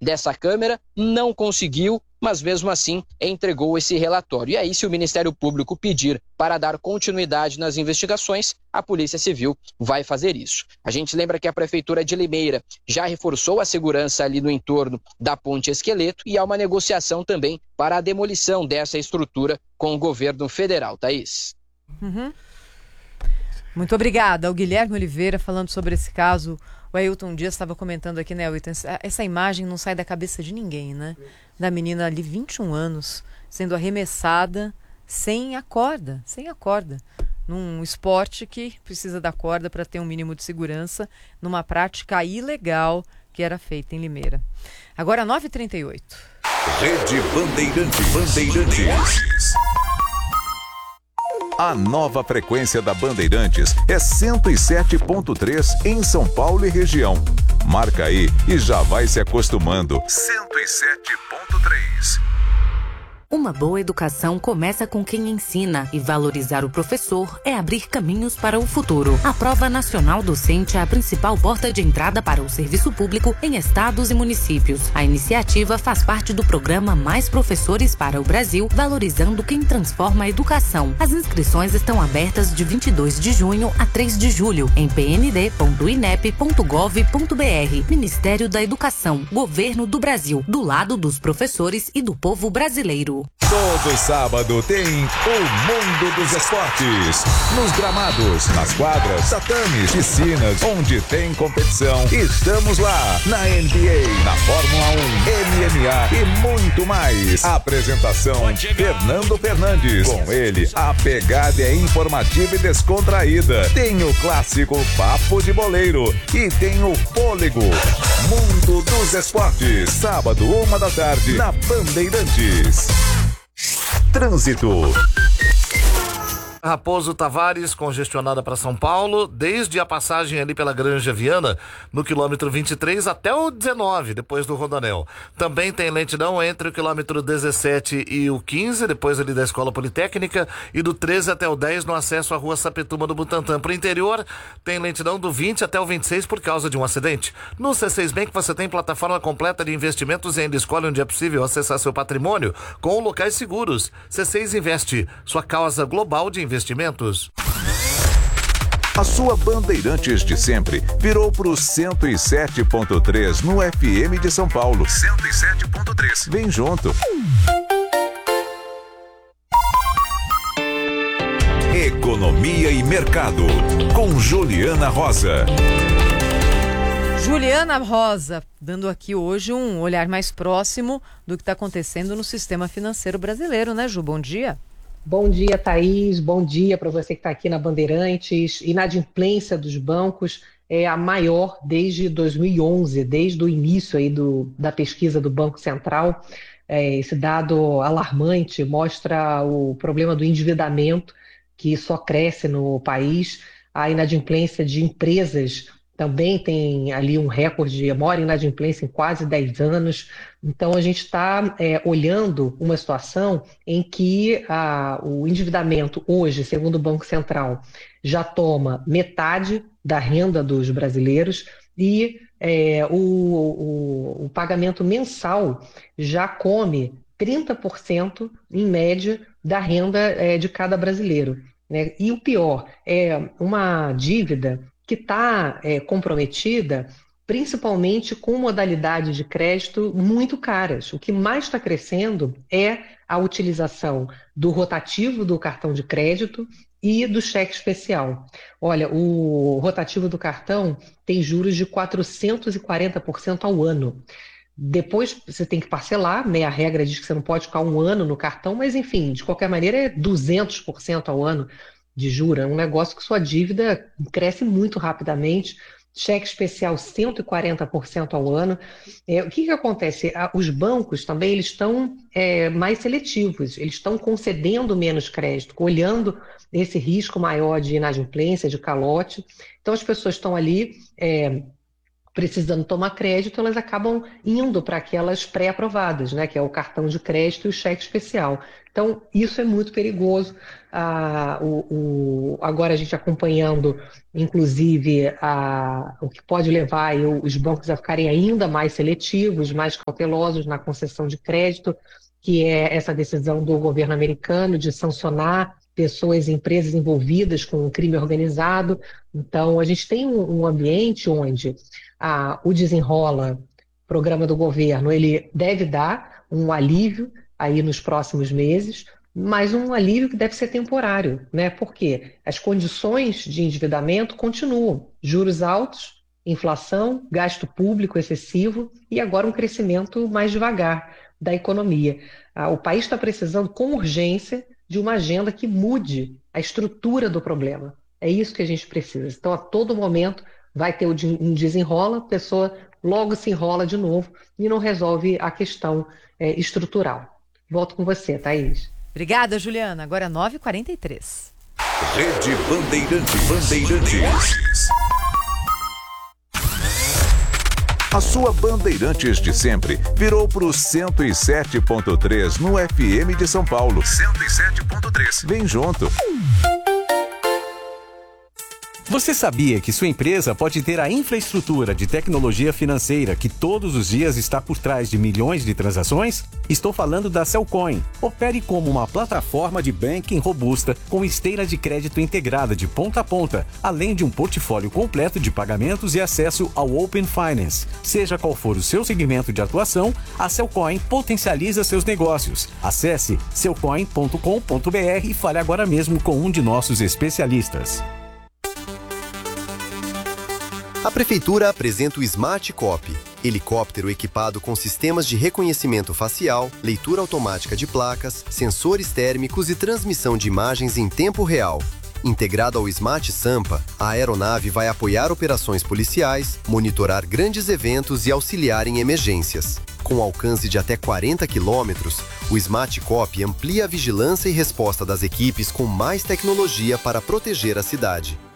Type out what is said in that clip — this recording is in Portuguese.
dessa Câmara, não conseguiu, mas mesmo assim entregou esse relatório. E aí, se o Ministério Público pedir para dar continuidade nas investigações, a Polícia Civil vai fazer isso. A gente lembra que a Prefeitura de Limeira já reforçou a segurança ali no entorno da Ponte Esqueleto e há uma negociação também para a demolição dessa estrutura com o governo federal. Thaís. Muito obrigada. O Guilherme Oliveira falando sobre esse caso. O Ailton Dias estava comentando aqui, né, Ailton? Essa imagem não sai da cabeça de ninguém, né? Da menina ali, 21 anos, sendo arremessada sem a corda. Num esporte que precisa da corda para ter um mínimo de segurança, numa prática ilegal que era feita em Limeira. Agora 9h38. Rede Bandeirantes. A nova frequência da Bandeirantes é 107.3 em São Paulo e região. Marca aí e já vai se acostumando. 107.3. Uma boa educação começa com quem ensina, e valorizar o professor é abrir caminhos para o futuro. A Prova Nacional Docente é a principal porta de entrada para o serviço público em estados e municípios. A iniciativa faz parte do programa Mais Professores para o Brasil, valorizando quem transforma a educação. As inscrições estão abertas de 22 de junho a 3 de julho em pnd.inep.gov.br. Ministério da Educação, Governo do Brasil, do lado dos professores e do povo brasileiro. Todo sábado tem o Mundo dos Esportes. Nos gramados, nas quadras, tatames, piscinas, onde tem competição. Estamos lá na NBA, na Fórmula 1, MMA e muito mais. Apresentação Fernando Fernandes. Com ele, a pegada é informativa e descontraída. Tem o clássico Papo de Boleiro e tem o Fôlego. Mundo dos Esportes, sábado, 13h, na Bandeirantes. Trânsito. Raposo Tavares, congestionada para São Paulo, desde a passagem ali pela Granja Viana, no quilômetro 23 até o 19, depois do Rodoanel. Também tem lentidão entre o quilômetro 17 e o 15, depois ali da Escola Politécnica, e do 13 até o 10 no acesso à Rua Sapetuma do Butantã. Para o interior, tem lentidão do 20 até o 26 por causa de um acidente. No C6 Bank você tem plataforma completa de investimentos e ainda escolhe onde é possível acessar seu patrimônio com locais seguros. C6 Investe, sua causa global de investimentos. A sua Bandeirantes de sempre virou pro 107.3 no FM de São Paulo. 107.3. Vem junto. Economia e Mercado, com Juliana Rosa. Juliana Rosa, dando aqui hoje um olhar mais próximo do que está acontecendo no sistema financeiro brasileiro, né, Ju? Bom dia. Bom dia, Thaís. Bom dia para você que está aqui na Bandeirantes. Inadimplência dos bancos é a maior desde 2011, desde o início aí da pesquisa do Banco Central. Esse dado alarmante mostra o problema do endividamento, que só cresce no país. A inadimplência de empresas também tem ali um recorde, a maior inadimplência em quase 10 anos. Então, a gente está olhando uma situação em que o endividamento hoje, segundo o Banco Central, já toma metade da renda dos brasileiros e o pagamento mensal já come 30%, em média, da renda de cada brasileiro, né? E o pior, é uma dívida que está comprometida principalmente com modalidades de crédito muito caras. O que mais está crescendo é a utilização do rotativo do cartão de crédito e do cheque especial. Olha, o rotativo do cartão tem juros de 440% ao ano. Depois você tem que parcelar, né? A regra diz que você não pode ficar um ano no cartão, mas enfim, de qualquer maneira é 200% ao ano de juros. É um negócio que sua dívida cresce muito rapidamente. Cheque especial 140% ao ano. O que acontece? Os bancos também eles estão mais seletivos, eles estão concedendo menos crédito, olhando esse risco maior de inadimplência, de calote. Então as pessoas estão ali precisando tomar crédito, elas acabam indo para aquelas pré-aprovadas, né, que é o cartão de crédito e o cheque especial. Então, isso é muito perigoso. Agora a gente acompanhando, inclusive, o que pode levar aí os bancos a ficarem ainda mais seletivos, mais cautelosos na concessão de crédito, que é essa decisão do governo americano de sancionar pessoas e empresas envolvidas com o crime organizado. Então, a gente tem um ambiente onde o Desenrola, programa do governo, ele deve dar um alívio aí nos próximos meses, mas um alívio que deve ser temporário, né? Porque as condições de endividamento continuam, juros altos, inflação, gasto público excessivo e agora um crescimento mais devagar da economia. O país está precisando com urgência de uma agenda que mude a estrutura do problema. É isso que a gente precisa. Então, a todo momento vai ter um desenrola, a pessoa logo se enrola de novo e não resolve a questão estrutural. Volto com você, Thaís. Obrigada, Juliana. Agora 9h43. Rede Bandeirantes. A sua Bandeirantes de sempre virou pro 107.3 no FM de São Paulo. 107.3. Vem junto. Você sabia que sua empresa pode ter a infraestrutura de tecnologia financeira que todos os dias está por trás de milhões de transações? Estou falando da Cellcoin. Opere como uma plataforma de banking robusta com esteira de crédito integrada de ponta a ponta, além de um portfólio completo de pagamentos e acesso ao Open Finance. Seja qual for o seu segmento de atuação, a Cellcoin potencializa seus negócios. Acesse cellcoin.com.br e fale agora mesmo com um de nossos especialistas. A Prefeitura apresenta o Smart Cop, helicóptero equipado com sistemas de reconhecimento facial, leitura automática de placas, sensores térmicos e transmissão de imagens em tempo real. Integrado ao Smart Sampa, a aeronave vai apoiar operações policiais, monitorar grandes eventos e auxiliar em emergências. Com alcance de até 40 quilômetros, o Smart Cop amplia a vigilância e resposta das equipes com mais tecnologia para proteger a cidade.